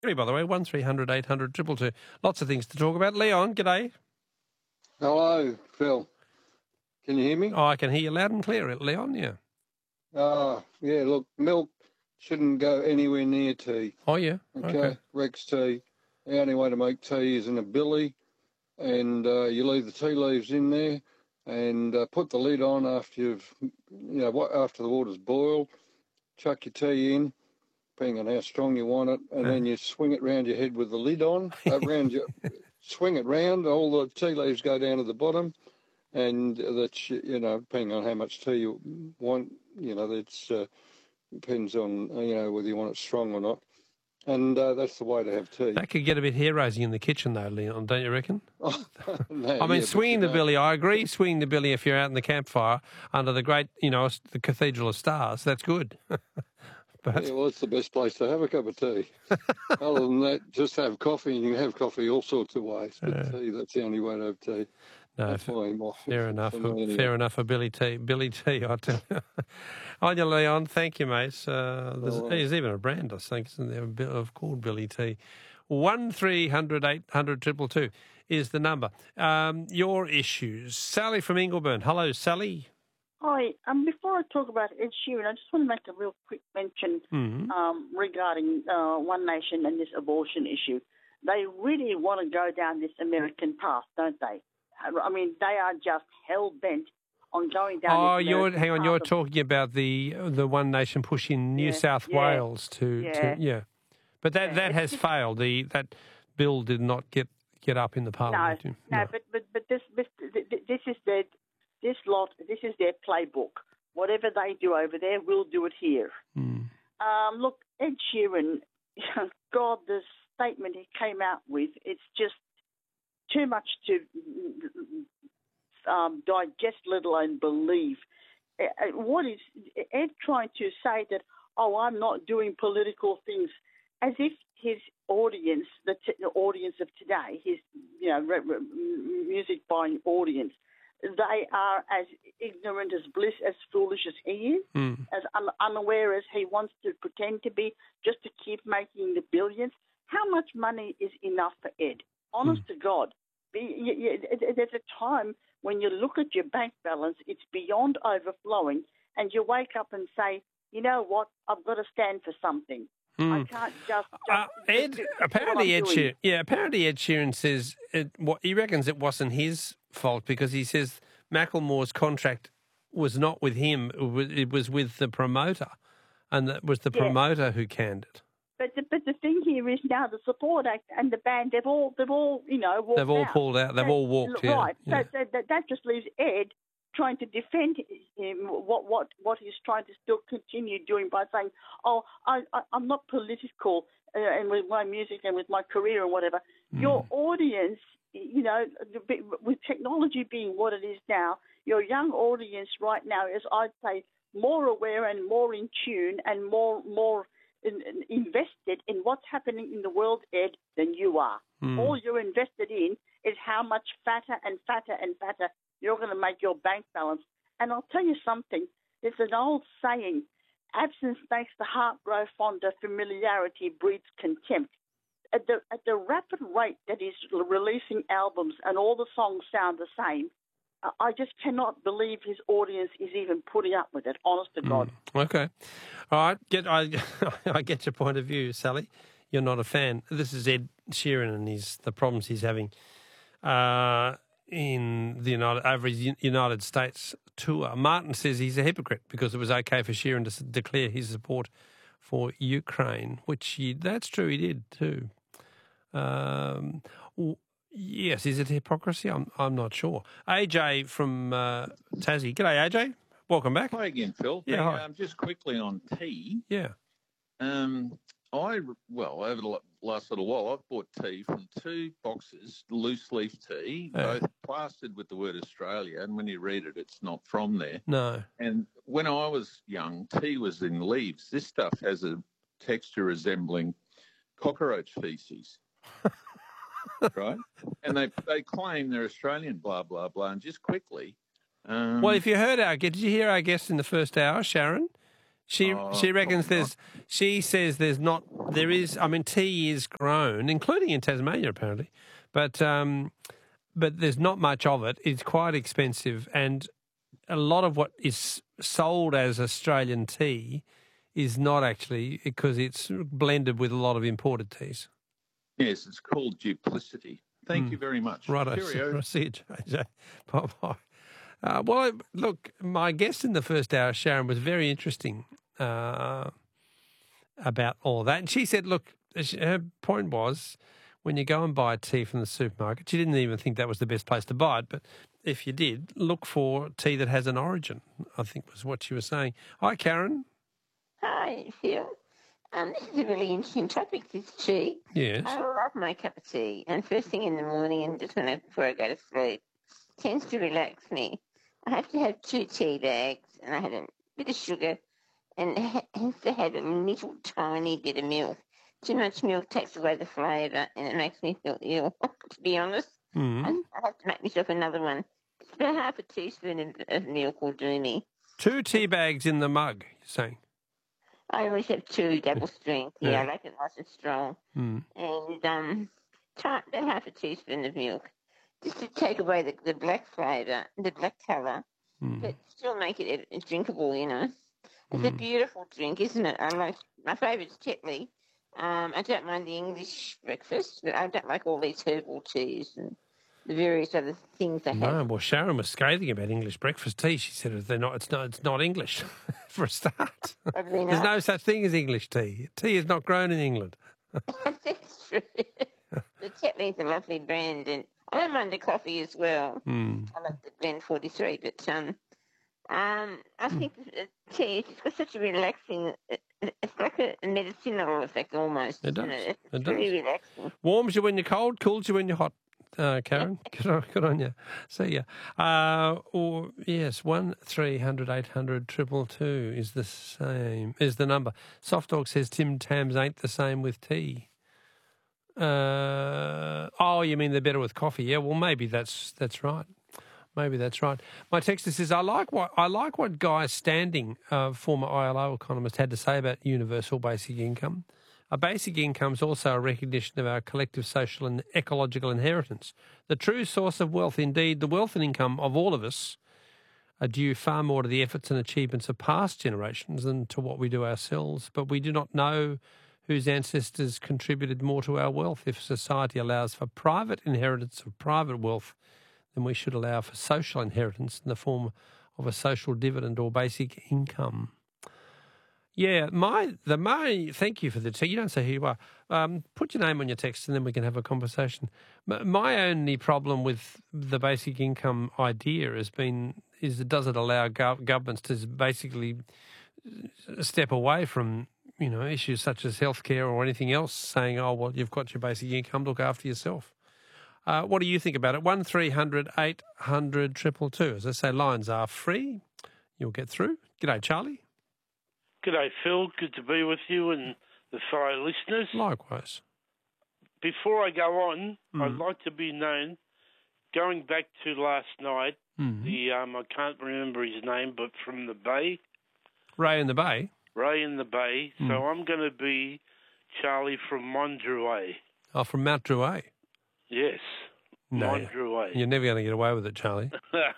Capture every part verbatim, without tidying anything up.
By the way, one three hundred eight hundred two two two. Lots of things to talk about. Leon, g'day. Hello, Phil. Can you hear me? Oh, I can hear you loud and clear, Leon, yeah. Ah, yeah, look, milk shouldn't go anywhere near tea. Oh, yeah? Okay, Okay. Rex tea. The only way to make tea is in a billy, and uh, you leave the tea leaves in there and uh, put the lid on after you've, you know, what after the water's boiled. Chuck your tea in, depending on how strong you want it, and then you swing it round your head with the lid on. uh, round your, swing it round, all the tea leaves go down to the bottom, and that's, you know, depending on how much tea you want, you know, that's uh, depends on, you know, whether you want it strong or not. And uh, that's the way to have tea. That could get a bit hair-raising in the kitchen, though, Leon, don't you reckon? Oh, no, I mean, yeah, swinging the billy, I agree, swinging the billy if you're out in the campfire under the great, you know, the Cathedral of Stars, that's good. But... yeah, well, it's the best place to have a cup of tea. Other than that, just have coffee, and you can have coffee all sorts of ways. But uh, tea, that's the only way to have tea. No, that's fair, my, fair enough. anyway. Fair enough for Billy T. Billy T, I tell you. On you, Leon. Thank you, mate. Uh, there's, oh, well. there's even a brand, I think, isn't there, of called Billy T. One three hundred eight hundred two two two is the number. Um, your issues. Sally from Ingleburn. Hello, Sally. Hi. Um, before I talk about Ed Sheeran, I just want to make a real quick mention mm-hmm. um, regarding uh, One Nation and this abortion issue. They really want to go down this American path, don't they? I mean, they are just hell-bent on going down oh, this you're American hang on, path you're of, talking about the the One Nation push in New yeah, South yeah, Wales to yeah. to yeah. But that, yeah, that has just, failed. The that bill did not get, get up in the Parliament. No, no, no, but but but this this this is their this lot this is their playbook. Whatever they do over there, we'll do it here. Mm. Um, look, Ed Sheeran, God, the statement he came out with, it's just too much to um, digest, let alone believe. Uh, what is Ed trying to say that, oh, I'm not doing political things, as if his audience, the, t- the audience of today, his you know re- re- music buying audience, they are as ignorant as bliss, as foolish as he is, mm. as un- unaware as he wants to pretend to be, just to keep making the billions. How much money is enough for Ed? Honest mm. to God. There's a time when you look at your bank balance, it's beyond overflowing, and you wake up and say, you know what, I've got to stand for something. Mm. I can't just... just uh, Ed, do, apparently Ed doing. Sheeran, yeah, apparently Ed Sheeran says, it, what, he reckons it wasn't his fault because he says Macklemore's contract was not with him, it was, it was with the promoter, and it was the yeah. promoter who canned it. But the, but the thing here is now the support act and the band, they've all, they've all you know, walked They've all out. pulled out. They've so, all walked, yeah. Right. Yeah. So, so that, that just leaves Ed trying to defend him, what what what he's trying to still continue doing by saying, oh, I, I, I'm not political uh, and with my music and with my career and whatever. Mm. Your audience, you know, with technology being what it is now, your young audience right now is, I'd say, more aware and more in tune and more more... In, in, invested in what's happening in the world, Ed, than you are. Mm. All you're invested in is how much fatter and fatter and fatter you're going to make your bank balance. And I'll tell you something. There's an old saying, absence makes the heart grow fonder, familiarity breeds contempt. At the, at the rapid rate that he's releasing albums and all the songs sound the same, I just cannot believe his audience is even putting up with it, honest to God. Mm, okay. All right. Get, I, I get your point of view, Sally. You're not a fan. This is Ed Sheeran and his, the problems he's having uh, in the United, over his United States tour. Martin says he's a hypocrite because it was okay for Sheeran to declare his support for Ukraine, which he, that's true, he did too. Um Yes, is it hypocrisy? I'm I'm not sure. A J from uh, Tassie. G'day, A J. Welcome back. Hi again, Phil. Yeah, hey, hi. Um, just quickly on tea. Yeah. Um, I well over the last little while, I've bought tea from two boxes, loose leaf tea, Yeah. both plastered with the word Australia, and when you read it, it's not from there. No. And when I was young, tea was in leaves. This stuff has a texture resembling cockroach feces. Right, and they they claim they're Australian, blah blah blah. And just quickly, um, Well, if you heard our guest, did you hear our guest in the first hour, Sharon? She Oh, she reckons probably there's. She says there's not. There is. I mean, tea is grown, including in Tasmania apparently, but um, but there's not much of it. It's quite expensive, and a lot of what is sold as Australian tea is not actually, because it's blended with a lot of imported teas. Yes, it's called duplicity. Thank Mm. you very much. Right, I Cheerio. see you, J J. Bye-bye. Uh, well, I- look, my guest in the first hour, Sharon, was very interesting uh, about all that. And she said, look, she- her point was, when you go and buy tea from the supermarket, she didn't even think that was the best place to buy it, but if you did, look for tea that has an origin, I think was what she was saying. Hi, Karen. Hi, Phil. Um, this is a really interesting topic, this tea. Yes. I love my cup of tea, and first thing in the morning and just when I, before I go to sleep, tends to relax me. I have to have two tea bags, and I have a bit of sugar, and it ha- has to have a little tiny bit of milk. Too much milk takes away the flavour, and it makes me feel ill, to be honest. Mm. I, I have to make myself another one. Just about half a teaspoon of, of milk will do me. Two tea bags in the mug, you're saying? I always have two double strength. Yeah, Yeah. I like it nice and strong. Mm. And um, ti- about half a teaspoon of milk, just to take away the, the black flavour, the black colour, Mm. but still make it uh, drinkable, you know. It's a Mm. beautiful drink, isn't it? I like, my favourite's Tetley. Um, I don't mind the English breakfast, but I don't like all these herbal teas and the various other things they No, have. well, Sharon was scathing about English breakfast tea. She said they're not. It's not. It's not English, for a start. Probably There's not. no such thing as English tea. Tea is not grown in England. That's true. The Tetley's a lovely brand, and I don't mind the coffee as well. Mm. I like the blend forty-three, but um, um, I think the tea, it's got such a relaxing, it, it's like a medicinal effect almost. It does. isn't It? It's It really does. relaxing. Warms you when you're cold, cools you when you're hot. Uh, Karen, good on, good on you. See ya. Uh, or yes, one three hundred eight hundred triple two is the same. Is the number. Soft Dog says Tim Tams ain't the same with tea. Uh, oh, you mean they're better with coffee? Yeah, well, maybe that's that's right. Maybe that's right. My texter says I like what I like what Guy Standing, uh, former I L O economist, had to say about universal basic income. A basic income is also a recognition of our collective social and ecological inheritance. The true source of wealth, indeed, the wealth and income of all of us, are due far more to the efforts and achievements of past generations than to what we do ourselves. But we do not know whose ancestors contributed more to our wealth. If society allows for private inheritance of private wealth, then we should allow for social inheritance in the form of a social dividend or basic income. Yeah, my the my. Thank you for the text. You don't say who you are. Um, put your name on your text, and then we can have a conversation. My, my only problem with the basic income idea has been is it does it allow gov- governments to basically step away from you know issues such as healthcare or anything else, saying, "Oh well, you've got your basic income, look after yourself." Uh, what do you think about it? One three hundred eight hundred triple two. As I say, lines are free. You'll get through. G'day, Charlie. G'day, Phil. Good to be with you and the fellow listeners. Likewise. Before I go on, Mm. I'd like to be known, going back to last night, Mm. the um, I can't remember his name, but from the Bay, Ray in the Bay. Ray in the Bay. Mm. So I'm going to be Charlie from Mondruay. Oh, from Mount Druitt. Yes, No, Mondruay. you're never going to get away with it, Charlie.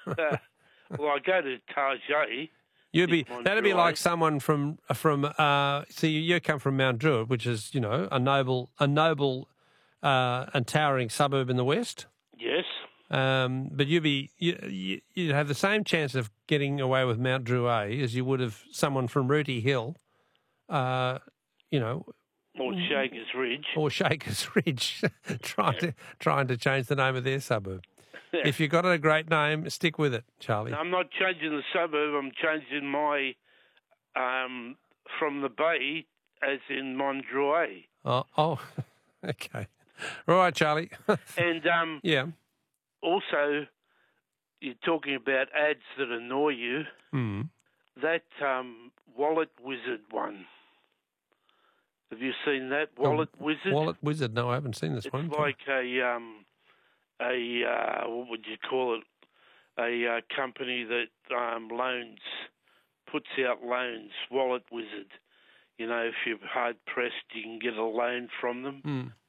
Well, I go to Tarjay. You'd be Mount that'd be Druitt. like someone from from. Uh, see, you come from Mount Druitt, which is you know a noble a noble uh, and towering suburb in the west. Yes. Um, but you'd be you, you you'd have the same chance of getting away with Mount Druitt as you would have someone from Rooty Hill. Uh, you know, Or Shakers Ridge. or Shakers Ridge, trying to trying to change the name of their suburb. If you've got a great name, stick with it, Charlie. I'm not changing the suburb. I'm changing my um, from the Bay, as in Mondruay. Oh, oh, okay. All right, Charlie. And um, yeah. also, you're talking about ads that annoy you. Mm. That um, Wallet Wizard one. Have you seen that Wallet Oh, Wizard? Wallet Wizard. No, I haven't seen this It's one. like a um, a uh, what would you call it? A uh, company that um, loans puts out loans, Wallet Wizard. You know, if you're hard pressed, you can get a loan from them. Mm.